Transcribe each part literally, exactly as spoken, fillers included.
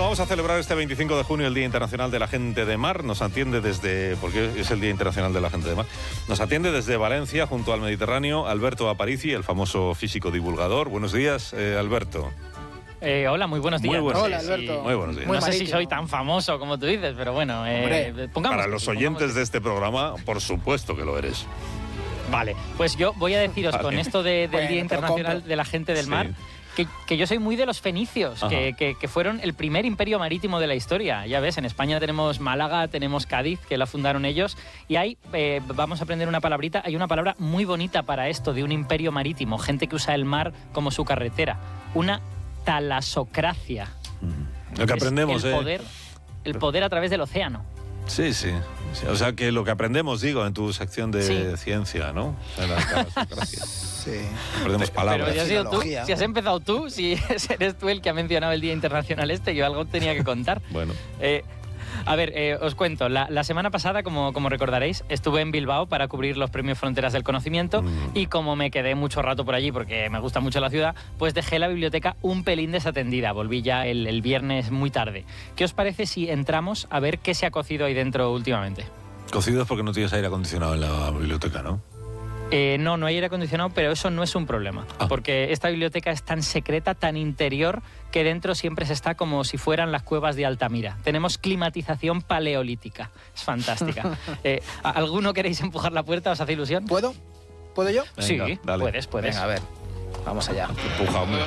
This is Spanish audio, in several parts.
vamos a celebrar este veinticinco de junio el Día Internacional de la Gente de Mar. Nos atiende desde, porque es el Día Internacional de la Gente de Mar, nos atiende desde Valencia, junto al Mediterráneo, Alberto Aparici, el famoso físico divulgador. Buenos días, eh, Alberto. Eh, hola, muy buenos días. Muy buenos hola, días. Alberto. Muy buenos días. No sé si soy tan famoso como tú dices, pero bueno, eh, pongamos... Para los oyentes de este programa, por supuesto que lo eres. Vale, pues yo voy a deciros Vale. con esto de, del Bueno, Día Internacional de la Gente del Sí. Mar, que, que yo soy muy de los fenicios, que, que, que fueron el primer imperio marítimo de la historia. Ya ves, en España tenemos Málaga, tenemos Cádiz, que la fundaron ellos, y ahí eh, vamos a aprender una palabrita. Hay una palabra muy bonita para esto, de un imperio marítimo, gente que usa el mar como su carretera. Una talasocracia. Lo que aprendemos, el ¿eh? poder, el poder a través del océano. Sí, sí, sí. O sea, que lo que aprendemos, digo, en tu sección de Sí. ciencia, ¿no? En la talasocracia. Sí. Aprendemos palabras. Pero si has, sido tú, Filología. si has empezado tú, si eres tú el que ha mencionado el Día Internacional este, yo algo tenía que contar. Bueno. Eh, a ver, eh, os cuento. La, la semana pasada, como, como recordaréis, estuve en Bilbao para cubrir los premios Fronteras del Conocimiento Mm. y como me quedé mucho rato por allí porque me gusta mucho la ciudad, pues dejé la biblioteca un pelín desatendida. Volví ya el, el viernes muy tarde. ¿Qué os parece si entramos a ver qué se ha cocido ahí dentro últimamente? Cocido es porque no tienes aire acondicionado en la biblioteca, ¿no? Eh, no, no hay aire acondicionado, pero eso no es un problema. Ah. Porque esta biblioteca es tan secreta, tan interior, que dentro siempre se está como si fueran las cuevas de Altamira. Tenemos climatización paleolítica. Es fantástica. eh, ¿Alguno queréis empujar la puerta? ¿Os hace ilusión? ¿Puedo? ¿Puedo yo? Venga, sí, dale. puedes, puedes. Venga, a ver. Vamos allá. Empuja, hombre.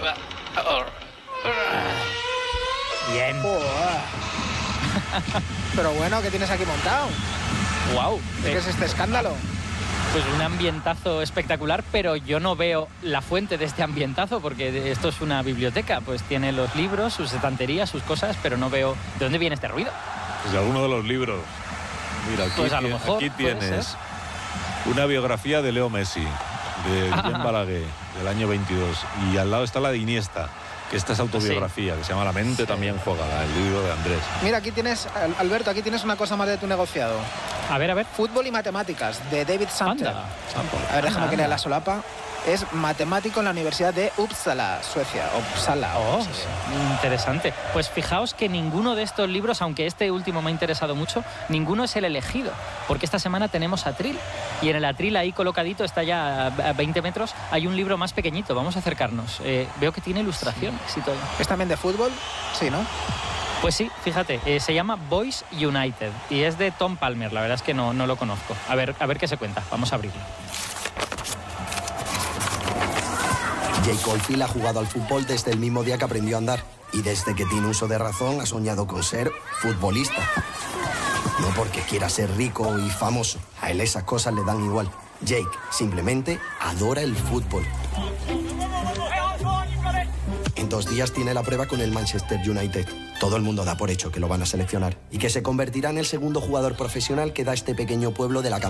Bien. Buah. Pero bueno, ¿qué tienes aquí montado? Wow. ¿Qué es este escándalo? Pues un ambientazo espectacular, pero yo no veo la fuente de este ambientazo, porque esto es una biblioteca, pues tiene los libros, sus estanterías, sus cosas, pero no veo de dónde viene este ruido. Pues de alguno de los libros. Mira, aquí, Pues a lo tie- mejor aquí puede tienes una biografía de Leo Messi, de Guillem Balaguer, del año veintidós. Y al lado está la de Iniesta, que esta es autobiografía, que se llama La mente también juega, el libro de Andrés. Mira, aquí tienes, Al- Alberto, aquí tienes una cosa más de tu negociado. A ver, a ver. Fútbol y matemáticas, de David Samter. Anda. A ver, déjame Anda, que lea anda. la solapa. Es matemático en la Universidad de Uppsala, Suecia. Uppsala. Oh, no sé qué. interesante. Pues fijaos que ninguno de estos libros, aunque este último me ha interesado mucho, ninguno es el elegido, porque esta semana tenemos Atril, y en el Atril ahí colocadito, está ya a veinte metros, hay un libro más pequeñito. Vamos a acercarnos. Eh, veo que tiene ilustraciones y todo. ¿Es también de fútbol? Sí, ¿no? Pues sí, fíjate, eh, se llama Boys United y es de Tom Palmer. La verdad es que no, no lo conozco. A ver, a ver qué se cuenta. Vamos a abrirlo. Jake Oldfield ha jugado al fútbol desde el mismo día que aprendió a andar. Y desde que tiene uso de razón ha soñado con ser futbolista. No porque quiera ser rico y famoso. A él esas cosas le dan igual. Jake simplemente adora el fútbol. En dos días tiene la prueba con el Manchester United. Todo el mundo da por hecho que lo van a seleccionar y que se convertirá en el segundo jugador profesional que da este pequeño pueblo de la